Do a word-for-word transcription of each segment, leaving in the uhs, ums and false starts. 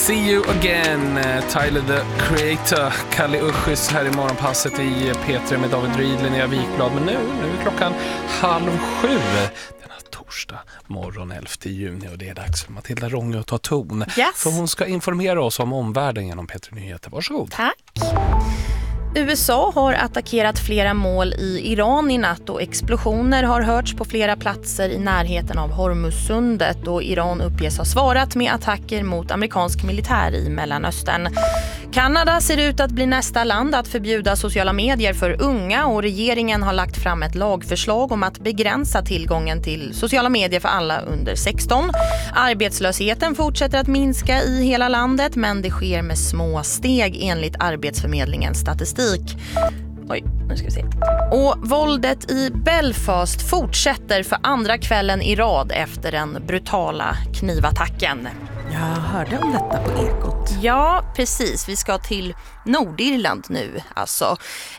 See you again, Tyler the Creator, Kalle Uschis här i morgonpasset i P tre med David Ryd, Linnea Wikblad. Men nu, nu är klockan halv sju denna torsdag morgon elfte juni och det är dags för Matilda Rångö att ta ton. Yes. För hon ska informera oss om omvärlden genom P tre Nyheter. Varsågod. Tack. U S A har attackerat flera mål i Iran i natt och explosioner har hörts på flera platser i närheten av Hormuzsundet och Iran uppges ha svarat med attacker mot amerikansk militär i Mellanöstern. Kanada ser ut att bli nästa land att förbjuda sociala medier för unga och regeringen har lagt fram ett lagförslag om att begränsa tillgången till sociala medier för alla under sexton. Arbetslösheten fortsätter att minska i hela landet men det sker med små steg enligt Arbetsförmedlingens statistik. Oj, nu ska vi se. Och våldet i Belfast fortsätter för andra kvällen i rad efter den brutala knivattacken. Jag hörde om detta på Ekot. Ja, precis. Vi ska till Nordirland nu. Alltså.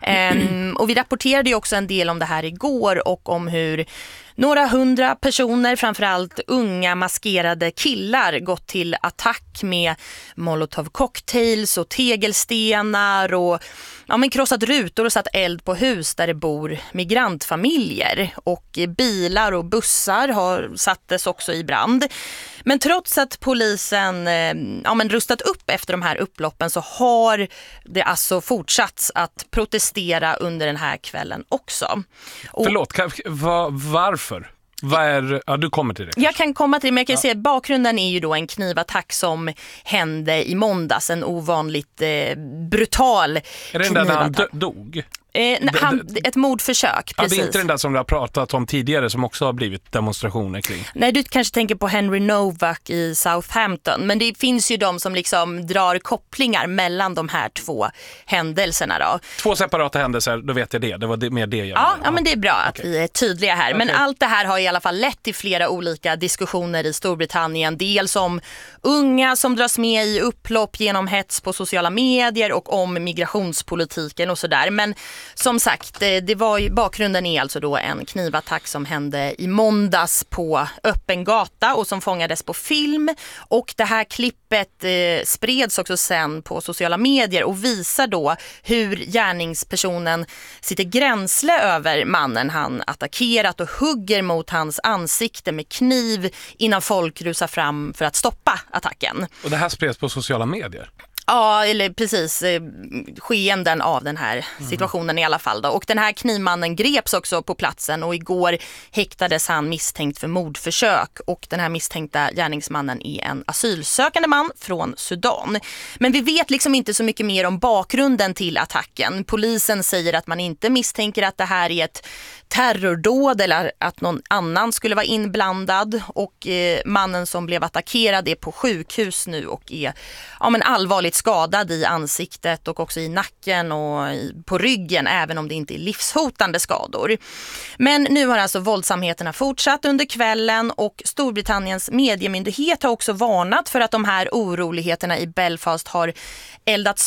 Ehm, och vi rapporterade ju också en del om det här igår och om hur några hundra personer, framförallt unga maskerade killar, gått till attack med molotov cocktails och tegelstenar och ja, men krossat rutor och satt eld på hus där det bor migrantfamiljer. Och bilar och bussar har sattes också i brand. Men trots att polisen ja, men rustat upp efter de här upploppen så har det alltså fortsatt att protestera under den här kvällen också. Och Förlåt, kan, va, varför? Vad är, ja, du kommer till det. Jag kan komma till det, men jag kan ja. säga att bakgrunden är ju då en knivattack som hände i måndags. En ovanligt eh, brutal Är det den där när han dö- dog? Eh, han, ett mordförsök, ja, precis. det är inte den där som du har pratat om tidigare som också har blivit demonstrationer kring. Nej, du kanske tänker på Henry Novak i Southampton. Men det finns ju de som liksom drar kopplingar mellan de här två händelserna då. Två separata händelser, då vet jag det. Det var det, mer det jag ja, ja, men det är bra att okay. vi är tydliga här. Men okay. allt det här har i alla fall lett till flera olika diskussioner i Storbritannien. Dels om unga som dras med i upplopp genom hets på sociala medier och om migrationspolitiken och sådär. Men som sagt, det var ju, bakgrunden är alltså då en knivattack som hände i måndags på öppen gata och som fångades på film. Och det här klippet eh, spreds också sen på sociala medier och visar då hur gärningspersonen sitter gränsle över mannen han attackerat och hugger mot hans ansikte med kniv innan folk rusar fram för att stoppa attacken. Och det här spreds på sociala medier? Ja, eller precis eh, skeenden av den här situationen mm. i alla fall då. Och den här knivmannen greps också på platsen och igår häktades han misstänkt för mordförsök och den här misstänkta gärningsmannen är en asylsökande man från Sudan. Men vi vet liksom inte så mycket mer om bakgrunden till attacken. Polisen säger att man inte misstänker att det här är ett terrordåd eller att någon annan skulle vara inblandad och eh, mannen som blev attackerad är på sjukhus nu och är ja, men allvarligt skadad i ansiktet och också i nacken och i, på ryggen även om det inte är livshotande skador. Men nu har alltså våldsamheterna fortsatt under kvällen och Storbritanniens mediemyndighet har också varnat för att de här oroligheterna i Belfast har eldats